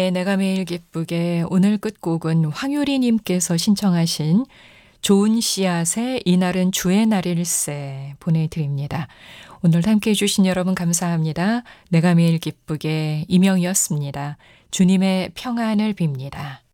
네, 내가 매일 기쁘게 오늘 끝곡은 황유리 님께서 신청하신 좋은 씨앗의 이날은 주의 날일세 보내드립니다. 오늘 함께해 주신 여러분 감사합니다. 내가 매일 기쁘게 이명이었습니다. 주님의 평안을 빕니다.